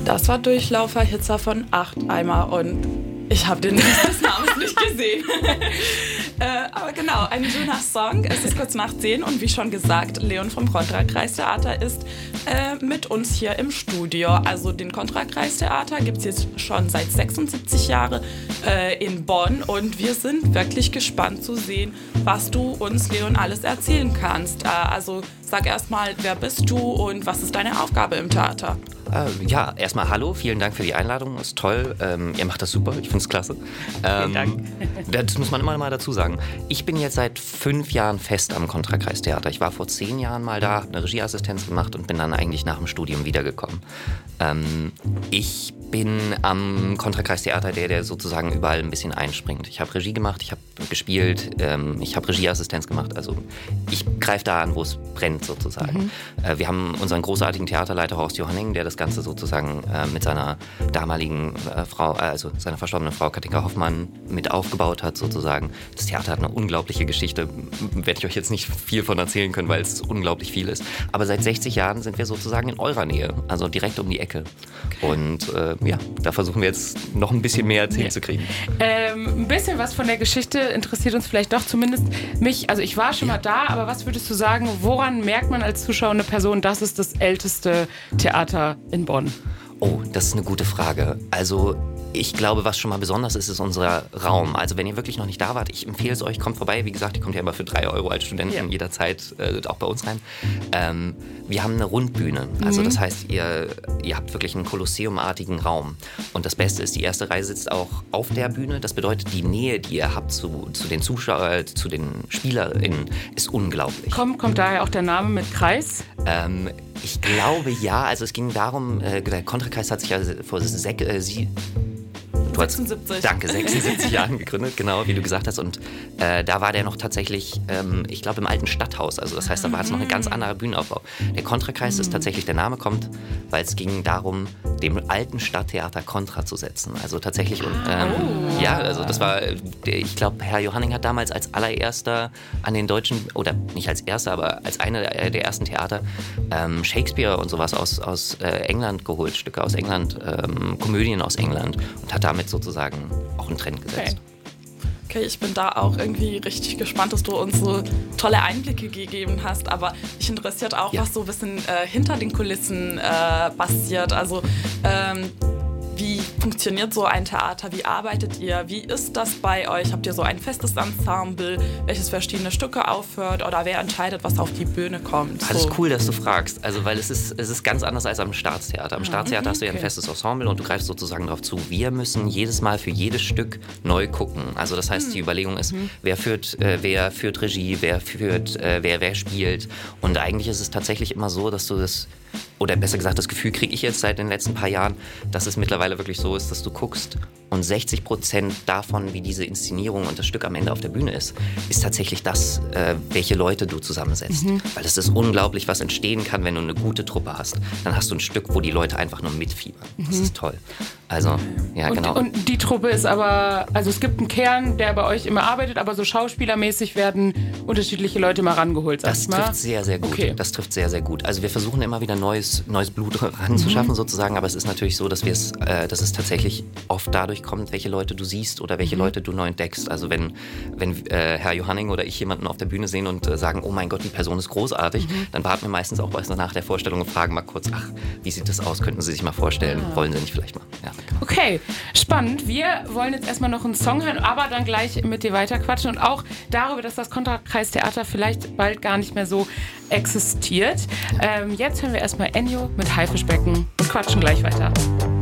Das war Durchlauferhitzer von Achteimer und ich habe den Rest des Namens nicht gesehen. Aber genau, ein schöner Song. Es ist kurz nach 10 und wie schon gesagt, Leon vom Kontra-Kreistheater ist mit uns hier im Studio. Also den Kontra-Kreistheater gibt es jetzt schon seit 76 Jahren in Bonn und wir sind wirklich gespannt zu sehen, was du uns, Leon, alles erzählen kannst. Also sag erstmal, wer bist du und was ist deine Aufgabe im Theater? Ja, erstmal hallo, vielen Dank für die Einladung, ist toll, ihr macht das super, ich finde es klasse. Vielen Dank. Das muss man immer mal dazu sagen. Ich bin jetzt seit 5 Jahren fest am Kontra-Kreistheater. Ich war vor 10 Jahren mal da, habe eine Regieassistenz gemacht und bin dann eigentlich nach dem Studium wiedergekommen. Ich bin am Kontra-Kreistheater der sozusagen überall ein bisschen einspringt. Ich habe Regie gemacht, ich habe gespielt, ich habe Regieassistenz gemacht. Also ich greife da an, wo es brennt sozusagen. Wir haben unseren großartigen Theaterleiter Horst Johanning, der das Ganze sozusagen mit seiner damaligen Frau, also seiner verstorbenen Frau Katinka Hoffmann mit aufgebaut hat sozusagen. Das Theater hat eine unglaubliche Geschichte, werde ich euch jetzt nicht viel von erzählen können, weil es unglaublich viel ist. Aber seit 60 Jahren sind wir sozusagen in eurer Nähe, also direkt um die Ecke. Okay. Und ja, da versuchen wir jetzt noch ein bisschen mehr erzählt zu kriegen. Ein bisschen was von der Geschichte interessiert uns vielleicht doch zumindest mich. Also ich war schon mal da, aber was würdest du sagen, woran merkt man als zuschauende Person, das ist das älteste Theater in Bonn? Oh, das ist eine gute Frage. Also ich glaube, was schon mal besonders ist, ist unser Raum. Also wenn ihr wirklich noch nicht da wart, ich empfehle es euch, kommt vorbei. Wie gesagt, ihr kommt ja immer für 3 € als Studenten jederzeit auch bei uns rein. Wir haben eine Rundbühne. Also das heißt, ihr habt wirklich einen kolosseumartigen Raum. Und das Beste ist, die erste Reihe sitzt auch auf der Bühne. Das bedeutet, die Nähe, die ihr habt zu den Zuschauern, zu den SpielerInnen, ist unglaublich. Kommt daher auch der Name mit Kreis? Ich glaube ja. Also es ging darum, der Kontra-Kreis hat sich ja vor 76 Jahren gegründet, genau, wie du gesagt hast. Und da war der noch tatsächlich, ich glaube, im alten Stadthaus. Also das heißt, da war es noch ein ganz anderer Bühnenaufbau. Der Kontra-Kreis ist tatsächlich, der Name kommt, weil es ging darum, dem alten Stadttheater Kontra zu setzen. Also tatsächlich, ja, also das war, ich glaube, Herr Johanning hat damals als allererster an den deutschen, oder nicht als erster, aber als einer der ersten Theater Shakespeare und sowas aus England geholt, Stücke aus England, Komödien aus England und hat damit sozusagen auch einen Trend gesetzt. Okay, ich bin da auch irgendwie richtig gespannt, dass du uns so tolle Einblicke gegeben hast, aber mich interessiert auch, was so ein bisschen hinter den Kulissen passiert. Also wie funktioniert so ein Theater? Wie arbeitet ihr? Wie ist das bei euch? Habt ihr so ein festes Ensemble, welches verschiedene Stücke aufhört? Oder wer entscheidet, was auf die Bühne kommt? So. Alles cool, dass du fragst. Also, weil es ist ganz anders als am Staatstheater. Am Staatstheater hast du ja ein festes Ensemble und du greifst sozusagen darauf zu. Wir müssen jedes Mal für jedes Stück neu gucken. Also das heißt, die Überlegung ist, wer führt Regie, wer spielt. Und eigentlich ist es tatsächlich immer so, dass du das, oder besser gesagt, das Gefühl kriege ich jetzt seit den letzten paar Jahren, dass es mittlerweile wirklich so ist, dass du guckst und 60% davon, wie diese Inszenierung und das Stück am Ende auf der Bühne ist tatsächlich das, welche Leute du zusammensetzt. Weil es ist unglaublich, was entstehen kann, wenn du eine gute Truppe hast. Dann hast du ein Stück, wo die Leute einfach nur mitfiebern. Das ist toll. Also, ja, genau. Und die Truppe ist aber, also es gibt einen Kern, der bei euch immer arbeitet, aber so schauspielermäßig werden unterschiedliche Leute mal rangeholt. Das trifft sehr, sehr gut. Okay. Das trifft sehr, sehr gut. Also wir versuchen immer wieder neues Blut ranzuschaffen sozusagen, aber es ist natürlich so, dass es tatsächlich oft dadurch kommt, welche Leute du siehst oder welche Leute du neu entdeckst. Also wenn Herr Johanning oder ich jemanden auf der Bühne sehen und sagen, oh mein Gott, die Person ist großartig, dann warten wir meistens auch nach der Vorstellung und fragen mal kurz, ach, wie sieht das aus? Könnten Sie sich mal vorstellen? Wollen Sie nicht vielleicht mal? Ja. Okay, spannend. Wir wollen jetzt erstmal noch einen Song hören, aber dann gleich mit dir weiterquatschen und auch darüber, dass das Kontra-Kreistheater vielleicht bald gar nicht mehr so existiert. Jetzt hören wir erstmal Ennio mit Haifischbecken und quatschen gleich weiter.